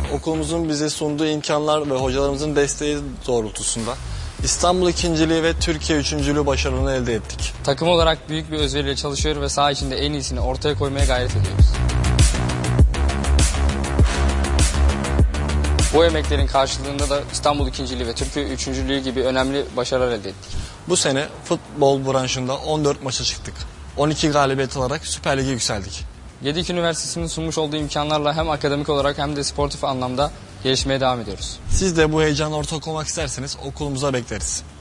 okulumuzun bize sunduğu imkanlar ve hocalarımızın desteği doğrultusunda İstanbul ikinciliği ve Türkiye üçüncülüğü başarılarını elde ettik. Takım olarak büyük bir özveriyle çalışıyor ve saha içinde en iyisini ortaya koymaya gayret ediyoruz. Bu emeklerin karşılığında da İstanbul ikinciliği ve Türkiye üçüncülüğü gibi önemli başarılar elde ettik. Bu sene futbol branşında 14 maça çıktık. 12 galibiyet alarak Süper Lig'e yükseldik. Gedik Üniversitesi'nin sunmuş olduğu imkanlarla hem akademik olarak hem de sportif anlamda gelişmeye devam ediyoruz. Siz de bu heyecanla ortak olmak isterseniz okulumuza bekleriz.